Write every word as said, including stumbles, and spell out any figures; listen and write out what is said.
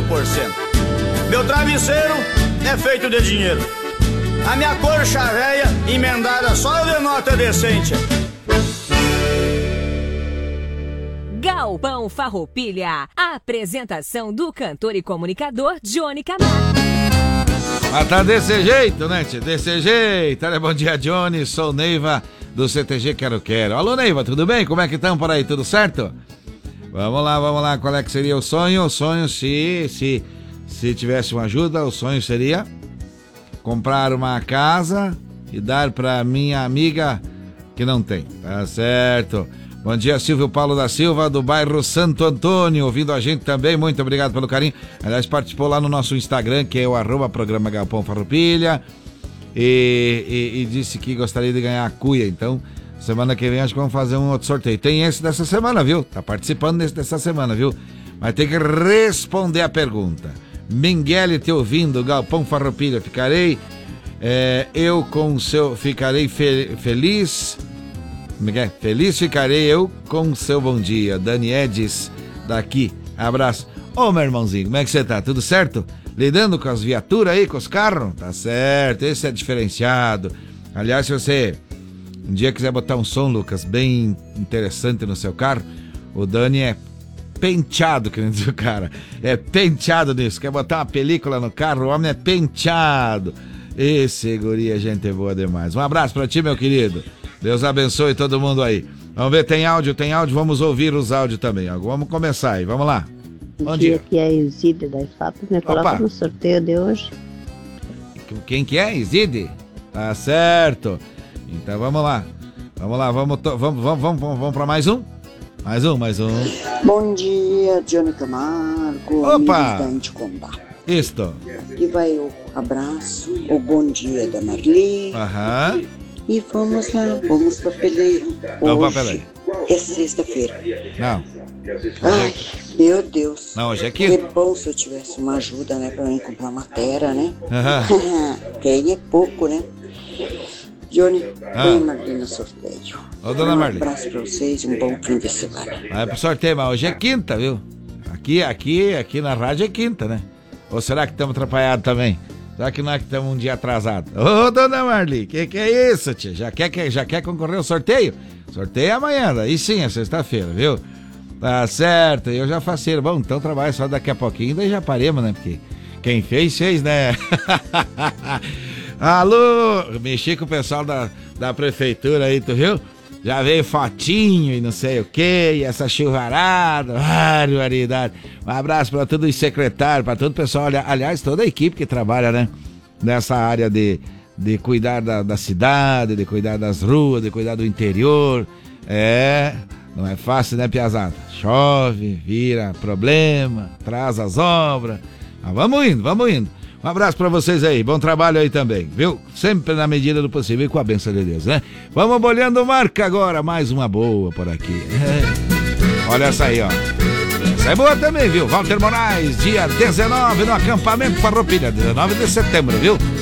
por cento. Meu travesseiro é feito de dinheiro. A minha coxa véia emendada só de nota decente. Galpão Farroupilha, a apresentação do cantor e comunicador Johnny Camargo. Mas tá desse jeito, né, tia? Desse jeito. Olha, bom dia, Johnny. Sou Neiva do C T G Quero Quero. Alô, Neiva, tudo bem? Como é que estão por aí? Tudo certo? Vamos lá, vamos lá. Qual é que seria o sonho? O sonho, se, se, se tivesse uma ajuda, o sonho seria comprar uma casa e dar pra minha amiga que não tem. Tá certo. Bom dia, Silvio Paulo da Silva, do bairro Santo Antônio, ouvindo a gente também, muito obrigado pelo carinho. Aliás, participou lá no nosso Instagram, que é o arroba programa Galpão Farroupilha, e, e, e disse que gostaria de ganhar a cuia. Então, semana que vem acho que vamos fazer um outro sorteio. Tem esse dessa semana, viu? Tá participando desse dessa semana, viu? Mas tem que responder a pergunta. Minguele te ouvindo, Galpão Farroupilha, ficarei, é, eu com seu, ficarei fe, feliz... Feliz ficarei eu com o seu bom dia. Dani Edis, daqui. Abraço. Ô, meu irmãozinho, como é que você tá? Tudo certo? Lidando com as viaturas aí, com os carros? Tá certo, esse é diferenciado. Aliás, se você um dia quiser botar um som, Lucas, bem interessante no seu carro, o Dani é penteado, que nem diz o cara. É penteado nisso. Quer botar uma película no carro? O homem é penteado. Esse guri é gente boa demais. Um abraço pra ti, meu querido. Deus abençoe todo mundo aí. Vamos ver, tem áudio, tem áudio, vamos ouvir os áudios também. Vamos começar aí, vamos lá. Bom dia. Aqui é a Iside da I F A P, me coloca Opa. no sorteio de hoje. Quem que é, Iside? Tá certo. Então vamos lá. Vamos lá, vamos, to... vamos, vamos, vamos, vamos para mais um? Mais um, mais um. Bom dia, Johnny Camargo. Opa! Da Anticondá. Isto. E vai o abraço, o bom dia da Marli. Aham. E vamos lá, vamos pra peleia. Vamos pra peleia. É sexta-feira. Não. Ai, meu Deus. Não, hoje é quinta. Que bom se eu tivesse uma ajuda, né, pra mim comprar uma terra, né? Aham. Quem é pouco, né? Johnny, ah. põe Marli no sorteio. Ô, dona Marli. Um abraço pra vocês e um bom fim de semana. Vai pro sorteio, mas hoje é quinta, viu? Aqui, aqui, aqui na rádio é quinta, né? Ou será que estamos atrapalhados também? Será que nós estamos um dia atrasado? Ô, dona Marli, que que é isso, tia? Já quer, já quer concorrer ao sorteio? Sorteio é amanhã, daí sim, é sexta-feira, viu? Tá certo, eu já faço. Bom, então trabalho só daqui a pouquinho, daí já paremos, né? Porque quem fez, fez, né? Alô, mexi com o pessoal da, da prefeitura aí, tu viu? Já veio fotinho e não sei o que, e essa chuvarada, barbaridade. Um abraço para todos os secretários, para todo o pessoal, aliás, toda a equipe que trabalha, né? Nessa área de, de cuidar da, da cidade, de cuidar das ruas, de cuidar do interior. É, não é fácil, né, piazada? Chove, vira problema, traz as obras. Mas vamos indo, vamos indo. Um abraço pra vocês aí, bom trabalho aí também, viu? Sempre na medida do possível e com a bênção de Deus, né? Vamos bolhando marca agora, mais uma boa por aqui. É. Olha essa aí, ó. Essa é boa também, viu? Walter Moraes, dia dezenove no acampamento Farroupilha, dezenove de setembro, viu?